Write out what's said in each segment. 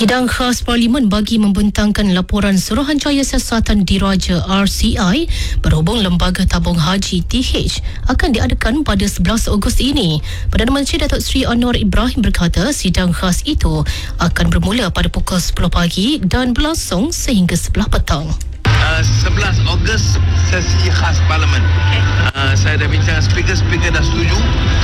Sidang khas Parlimen bagi membentangkan laporan Suruhanjaya Siasatan Diraja RCI berhubung Lembaga Tabung Haji TH akan diadakan pada 11 Ogos ini. Perdana Menteri Datuk Seri Anwar Ibrahim berkata sidang khas itu akan bermula pada pukul 10 pagi dan berlangsung sehingga 11 petang. 11 Ogos sesi khas Parlimen. Saya dah bincang speaker dah setuju.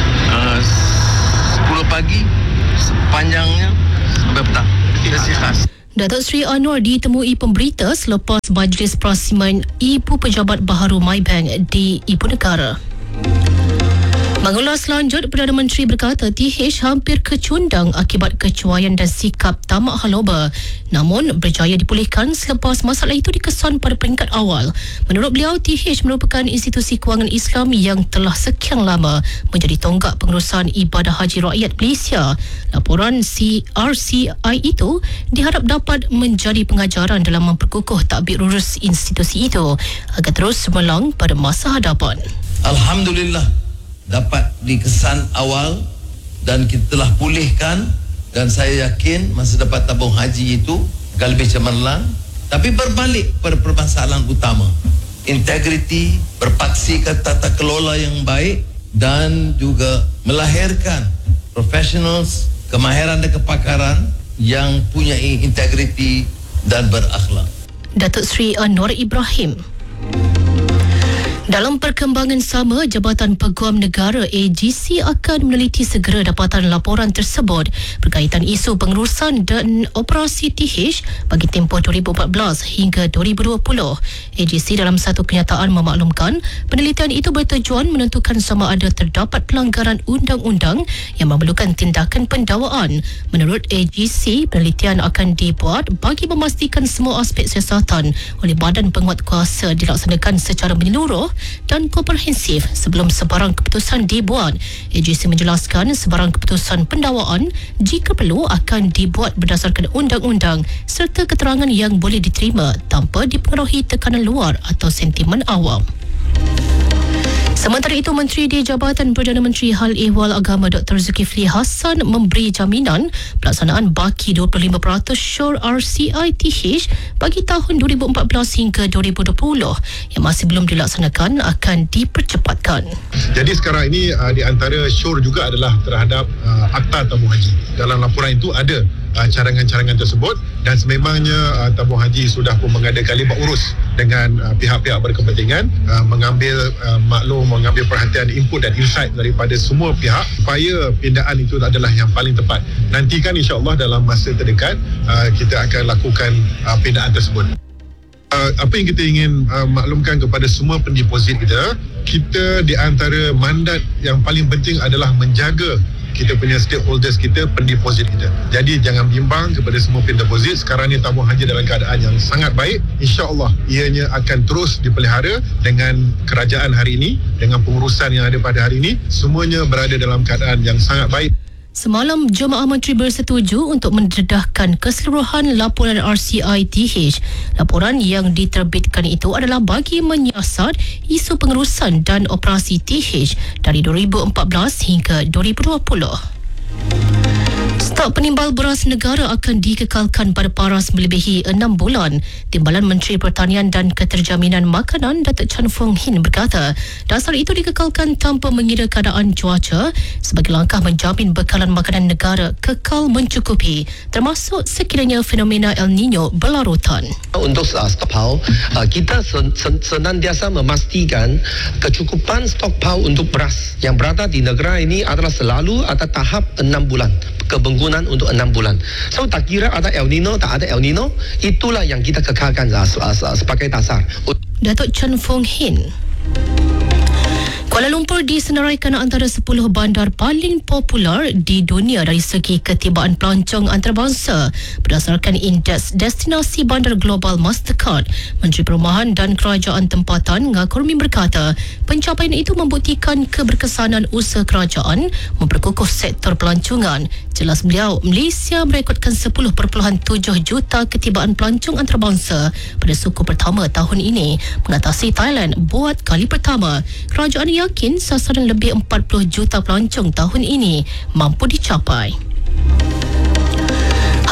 10 pagi sepanjangnya sampai petang. Sesi khas. Datuk Seri Anwar ditemui pemberita selepas Majlis Perasiman Ibu Pejabat Baharu Maybank di Ibu Negara. Mengulas lanjut, Perdana Menteri berkata TH hampir kecundang akibat kecuaian dan sikap tamak haloba, namun berjaya dipulihkan selepas masalah itu dikesan pada peringkat awal. Menurut beliau, TH merupakan institusi kewangan Islam yang telah sekian lama menjadi tonggak pengurusan ibadah haji rakyat Malaysia. Laporan RCI itu diharap dapat menjadi pengajaran dalam memperkukuh tadbir urus institusi itu agar terus cemerlang pada masa hadapan. Alhamdulillah dapat dikesan awal dan kita telah pulihkan, dan saya yakin masa dapat tabung haji itu akan lebih cemerlang. Tapi berbalik pada permasalahan utama, integriti, berpaksikan tata kelola yang baik dan juga melahirkan professionals, kemahiran dan kepakaran yang punya integriti dan berakhlak. Datuk Seri Anwar Ibrahim. Dalam perkembangan sama, Jabatan Peguam Negara AGC akan meneliti segera dapatan laporan tersebut berkaitan isu pengurusan dan operasi TH bagi tempoh 2014 hingga 2020. AGC dalam satu kenyataan memaklumkan penelitian itu bertujuan menentukan sama ada terdapat pelanggaran undang-undang yang memerlukan tindakan pendakwaan. Menurut AGC, penelitian akan dibuat bagi memastikan semua aspek siasatan oleh Badan Penguatkuasa dilaksanakan secara menyeluruh dan komprehensif sebelum sebarang keputusan dibuat. AGC menjelaskan sebarang keputusan pendakwaan jika perlu akan dibuat berdasarkan undang-undang serta keterangan yang boleh diterima tanpa dipengaruhi tekanan luar atau sentimen awam. Sementara itu, Menteri di Jabatan Perdana Menteri Hal Ehwal Agama Dr. Zulkifli Hassan memberi jaminan pelaksanaan baki 25% SUR RCI TH bagi tahun 2014 hingga 2020 yang masih belum dilaksanakan akan dipercepatkan. Jadi sekarang ini di antara SUR juga adalah terhadap akta tabung haji. Dalam laporan itu ada carangan-carangan tersebut, dan sememangnya tabung haji sudah pun mengada kali berurus dengan pihak-pihak berkepentingan, mengambil maklum, mengambil perhatian, input dan insight daripada semua pihak supaya pindaan itu adalah yang paling tepat. Nanti kan insya-Allah dalam masa terdekat kita akan lakukan pindaan tersebut. Apa yang kita ingin maklumkan kepada semua pendeposit kita di antara mandat yang paling penting adalah menjaga kita punya stakeholders kita, pendeposit kita. Jadi jangan bimbang kepada semua pendeposit. Sekarang ni tabung haji dalam keadaan yang sangat baik. InsyaAllah ianya akan terus dipelihara dengan kerajaan hari ini, dengan pengurusan yang ada pada hari ini. Semuanya berada dalam keadaan yang sangat baik. Semalam, Jemaah Menteri bersetuju untuk mendedahkan keseluruhan laporan RCI TH. Laporan yang diterbitkan itu adalah bagi menyiasat isu pengurusan dan operasi TH dari 2014 hingga 2020. Stok penimbal beras negara akan dikekalkan pada paras melebihi 6 bulan. Timbalan Menteri Pertanian dan Keterjaminan Makanan Datuk Chan Fong Hin berkata, dasar itu dikekalkan tanpa mengira keadaan cuaca sebagai langkah menjamin bekalan makanan negara kekal mencukupi, termasuk sekiranya fenomena El Nino berlarutan. Untuk stockpile, kita senantiasa memastikan kecukupan stockpile untuk beras yang berada di negara ini adalah selalu ada tahap 6 bulan. Kebenggunaan untuk 6 bulan. So tak kira ada El Nino, tak ada El Nino, itulah yang kita kekalkan sebagai dasar. Datuk Chan Fong Hin. Kuala Lumpur disenaraikan antara 10 bandar paling popular di dunia dari segi ketibaan pelancong antarabangsa berdasarkan indeks destinasi bandar global Mastercard. Menteri Perumahan dan Kerajaan Tempatan Ngah Kurmi berkata, pencapaian itu membuktikan keberkesanan usaha kerajaan memperkukuh sektor pelancongan. Jelas beliau, Malaysia merekodkan 10.7 juta ketibaan pelancong antarabangsa pada suku pertama tahun ini, mengatasi Thailand buat kali pertama. Kerajaan yakin sasaran lebih 40 juta pelancong tahun ini mampu dicapai.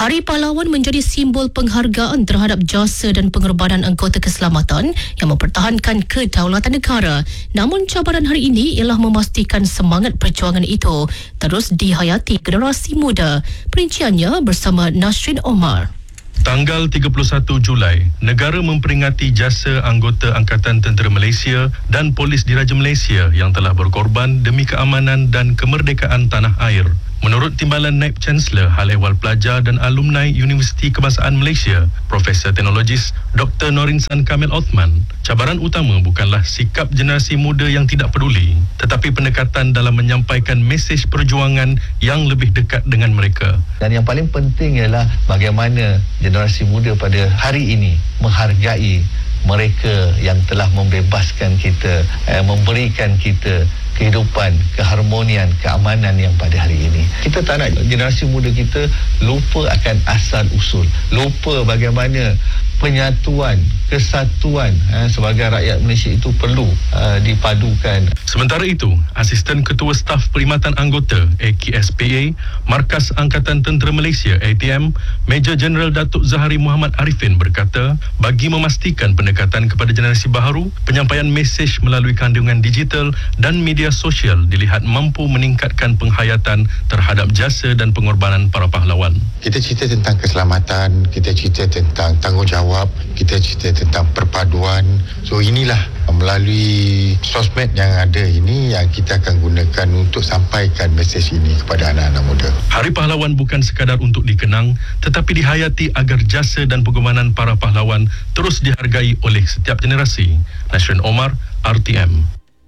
Hari Pahlawan menjadi simbol penghargaan terhadap jasa dan pengorbanan anggota keselamatan yang mempertahankan kedaulatan negara. Namun cabaran hari ini ialah memastikan semangat perjuangan itu terus dihayati generasi muda. Perinciannya bersama Nasrin Omar. Tanggal 31 Julai, negara memperingati jasa anggota Angkatan Tentera Malaysia dan Polis Diraja Malaysia yang telah berkorban demi keamanan dan kemerdekaan tanah air. Menurut Timbalan Naib Chancellor Hal Ehwal Pelajar dan Alumni Universiti Kebangsaan Malaysia, Profesor Teknologis Dr. Norinsan Kamil Othman, cabaran utama bukanlah sikap generasi muda yang tidak peduli, tetapi pendekatan dalam menyampaikan mesej perjuangan yang lebih dekat dengan mereka. Dan yang paling penting ialah bagaimana generasi muda pada hari ini menghargai mereka yang telah membebaskan kita, memberikan kita kehidupan, keharmonian, keamanan yang pada hari ini. Kita tak nak generasi muda kita lupa akan asal usul, lupa bagaimana penyatuan, kesatuan sebagai rakyat Malaysia itu perlu dipadukan. Sementara itu, Asisten Ketua Staf Perkhidmatan Anggota AKSPA, Markas Angkatan Tentera Malaysia ATM, Major Jeneral Datuk Zahari Muhammad Arifin berkata, bagi memastikan pendekatan kepada generasi baharu, penyampaian mesej melalui kandungan digital dan media sosial dilihat mampu meningkatkan penghayatan terhadap jasa dan pengorbanan para pahlawan. Kita cerita tentang keselamatan, kita cerita tentang tanggungjawab, kita cerita tentang perpaduan. So inilah melalui sosmed yang ada ini yang kita akan gunakan untuk sampaikan mesej ini kepada anak-anak muda. Hari Pahlawan bukan sekadar untuk dikenang, tetapi dihayati agar jasa dan pengorbanan para pahlawan terus dihargai oleh setiap generasi. Nasrin Omar, RTM.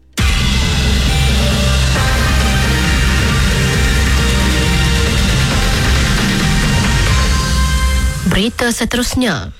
Berita seterusnya.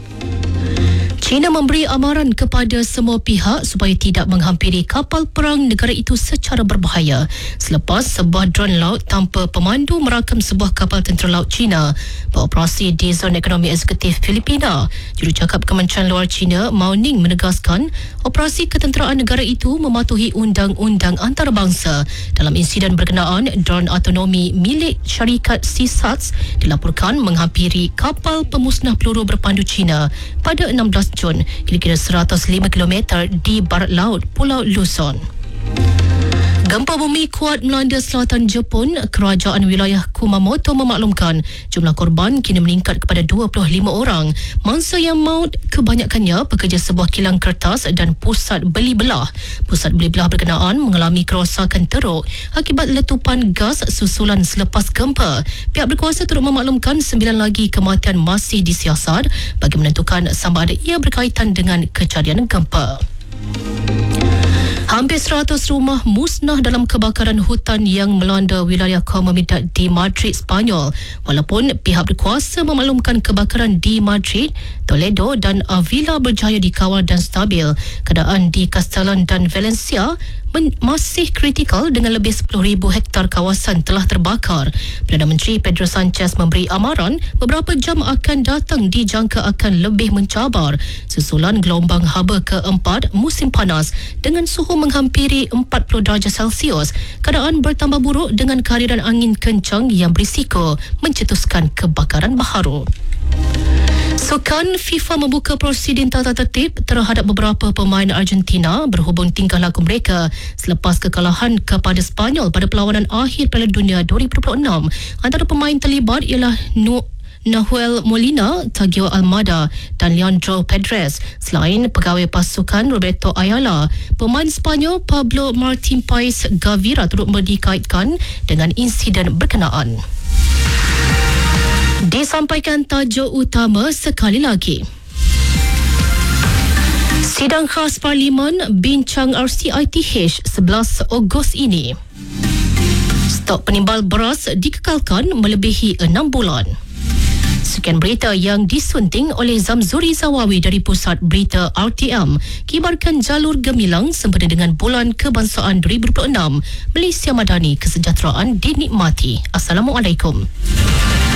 China memberi amaran kepada semua pihak supaya tidak menghampiri kapal perang negara itu secara berbahaya selepas sebuah dron laut tanpa pemandu merakam sebuah kapal tentera laut China beroperasi di zon ekonomi eksekutif Filipina. Jurucakap Kementerian Luar China, Mao Ning, menegaskan operasi ketenteraan negara itu mematuhi undang-undang antarabangsa. Dalam insiden berkenaan, dron autonomi milik syarikat Seasats dilaporkan menghampiri kapal pemusnah peluru berpandu China pada 16 Jun, kira-kira 105 km di barat laut Pulau Luzon. Gempa bumi kuat melanda selatan Jepun. Kerajaan wilayah Kumamoto memaklumkan jumlah korban kini meningkat kepada 25 orang. Mangsa yang maut kebanyakannya pekerja sebuah kilang kertas dan pusat beli belah. Pusat beli belah berkenaan mengalami kerosakan teruk akibat letupan gas susulan selepas gempa. Pihak berkuasa turut memaklumkan 9 lagi kematian masih disiasat bagi menentukan sama ada ia berkaitan dengan kejadian gempa. Hampir 100 rumah musnah dalam kebakaran hutan yang melanda wilayah Comunidad di Madrid, Spanyol. Walaupun pihak berkuasa memaklumkan kebakaran di Madrid, Toledo dan Avila berjaya dikawal dan stabil, keadaan di Castellón dan Valencia masih kritikal dengan lebih 10,000 hektar kawasan telah terbakar. Perdana Menteri Pedro Sanchez memberi amaran beberapa jam akan datang dijangka akan lebih mencabar susulan gelombang haba keempat musim panas dengan suhu menghampiri 40 darjah Celsius. Keadaan bertambah buruk dengan kehadiran angin kencang yang berisiko mencetuskan kebakaran baharu. Sukan FIFA membuka prosiding tata tertib terhadap beberapa pemain Argentina berhubung tingkah laku mereka selepas kekalahan kepada Spanyol pada perlawanan akhir Piala Dunia 2026. Antara pemain terlibat ialah Nahuel Molina, Tagio Almada dan Leandro Pedres. Selain pegawai pasukan Roberto Ayala, pemain Spanyol Pablo Martín Paez Gavira turut dikaitkan dengan insiden berkenaan. Disampaikan tajuk utama sekali lagi. Sidang khas Parlimen bincang RCITH 11 Ogos ini. Stok penimbal beras dikekalkan melebihi 6 bulan. Sekian berita yang disunting oleh Zamzuri Zawawi dari Pusat Berita RTM. Kibarkan jalur gemilang sempena dengan Bulan Kebangsaan 2026. Malaysia Madani, kesejahteraan dinikmati. Assalamualaikum.